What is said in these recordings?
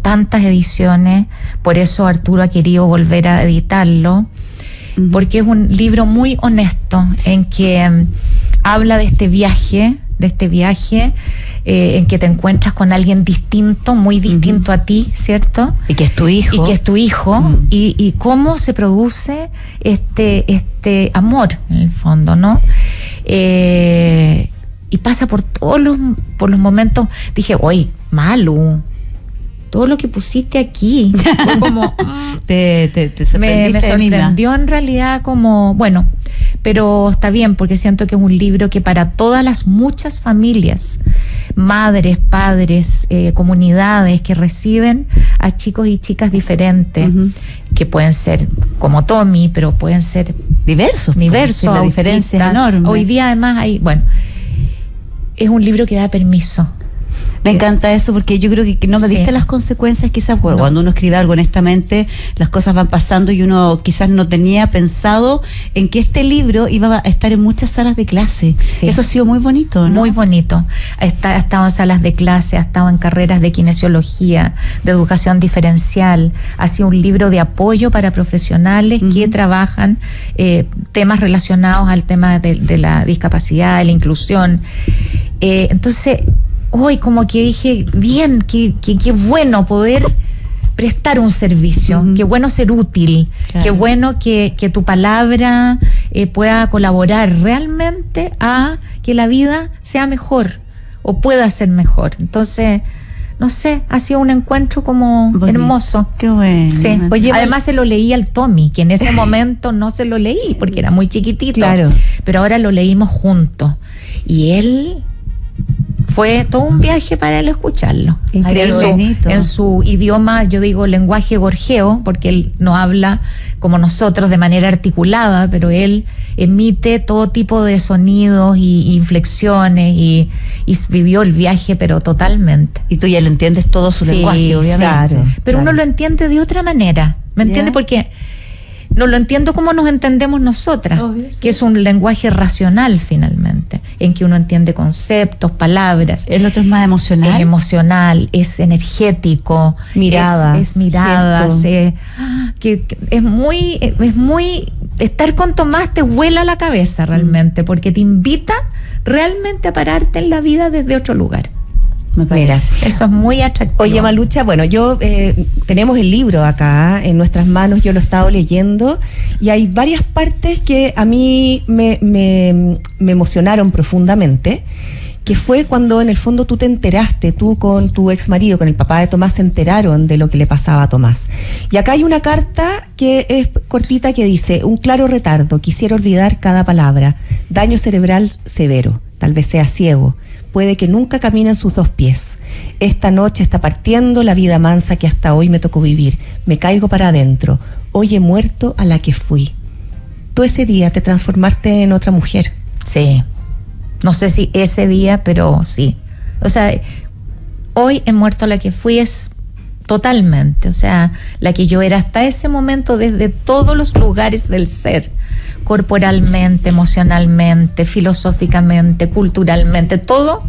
tantas ediciones, por eso Arturo ha querido volver a editarlo, porque es un libro muy honesto en que habla de este viaje en que te encuentras con alguien distinto, muy distinto a ti, ¿cierto? Y que es tu hijo. Y cómo se produce este amor, en el fondo, ¿no? Y pasa por todos los momentos. Dije, oye, Malu, todo lo que pusiste aquí fue como te sorprendiste. Me sorprendió en realidad, como, bueno, pero está bien, porque siento que es un libro que para todas las muchas familias, madres, padres, comunidades que reciben a chicos y chicas diferentes, que pueden ser como Tommy, pero pueden ser diversos, la diferencia es enorme. Hoy día además es un libro que da permiso. Me encanta eso, porque yo creo que no me diste las consecuencias, quizás, pues, cuando uno escribe algo honestamente, las cosas van pasando y uno quizás no tenía pensado en que este libro iba a estar en muchas salas de clase. Sí. Eso ha sido muy bonito, ¿no? Muy bonito. Ha estado en salas de clase, ha estado en carreras de kinesiología, de educación diferencial. Ha sido un libro de apoyo para profesionales que trabajan temas relacionados al tema de la discapacidad, de la inclusión. Entonces, hoy como que dije, bien, qué bueno poder prestar un servicio, qué bueno ser útil, qué bueno que tu palabra pueda colaborar realmente a que la vida sea mejor o pueda ser mejor. Entonces, no sé, ha sido un encuentro como hermoso. Qué bueno. Sí. Oye, además se lo leí al Tommy, que en ese momento no se lo leí porque era muy chiquitito. Claro. Pero ahora lo leímos juntos. Y él... fue todo un viaje para él escucharlo. En su idioma, yo digo lenguaje gorjeo, porque él no habla como nosotros de manera articulada, pero él emite todo tipo de sonidos y inflexiones y vivió el viaje, pero totalmente. Y tú ya le entiendes todo su lenguaje, obviamente. Claro, pero uno lo entiende de otra manera, ¿me entiende? Porque no lo entiendo como nos entendemos nosotras, que es un lenguaje racional finalmente, en que uno entiende conceptos, palabras. El otro es más emocional. Es emocional, es energético, es miradas, que es muy estar con Tomás te vuela la cabeza realmente, porque te invita realmente a pararte en la vida desde otro lugar. Mira, eso es muy atractivo. Oye, Malucha, bueno, tenemos el libro acá en nuestras manos, yo lo he estado leyendo y hay varias partes que a mí me emocionaron profundamente, que fue cuando en el fondo tú te enteraste, tú con tu ex marido, con el papá de Tomás, se enteraron de lo que le pasaba a Tomás. Y acá hay una carta que es cortita que dice: un claro retardo, quisiera olvidar cada palabra, daño cerebral severo, tal vez sea ciego, puede que nunca camine en sus dos pies. Esta noche está partiendo la vida mansa que hasta hoy me tocó vivir. Me caigo para adentro. Hoy he muerto a la que fui. Tú ese día te transformaste en otra mujer. Sí. No sé si ese día, pero sí. O sea, hoy he muerto a la que fui es totalmente. O sea, la que yo era hasta ese momento desde todos los lugares del ser. Corporalmente, emocionalmente, filosóficamente, culturalmente, todo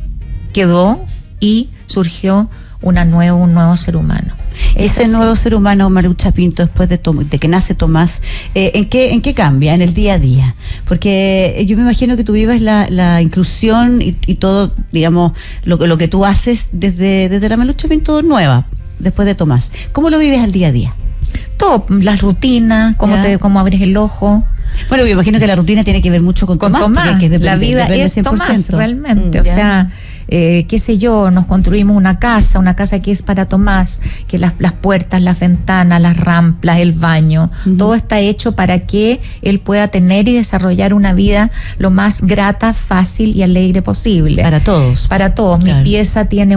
quedó y surgió un nuevo ser humano. Ese nuevo ser humano, Malucha Pinto, después de que nace Tomás, ¿en qué cambia en el día a día? Porque yo me imagino que tú vives la inclusión y todo, digamos, lo que tú haces desde la Malucha Pinto nueva, después de Tomás. ¿Cómo lo vives al día a día? Todo, las rutinas, cómo abres el ojo. Bueno, me imagino que la rutina tiene que ver mucho con Tomás. La vida es 100%. Tomás, realmente. O sea, qué sé yo, nos construimos una casa que es para Tomás, que las puertas, las ventanas, las rampas, el baño, todo está hecho para que él pueda tener y desarrollar una vida lo más grata, fácil y alegre posible. Para todos. Para todos. Claro. Mi pieza tiene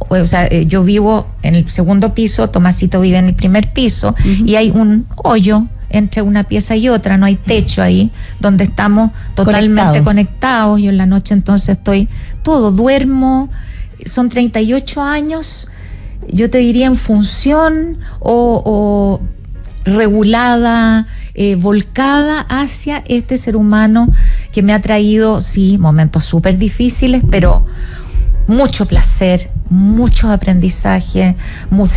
yo vivo en el segundo piso, Tomásito vive en el primer piso, y hay un hoyo entre una pieza y otra, no hay techo ahí, donde estamos totalmente conectados. Yo en la noche entonces duermo, son 38 años, yo te diría en función o regulada, volcada hacia este ser humano que me ha traído, sí, momentos súper difíciles, pero mucho placer, mucho aprendizaje,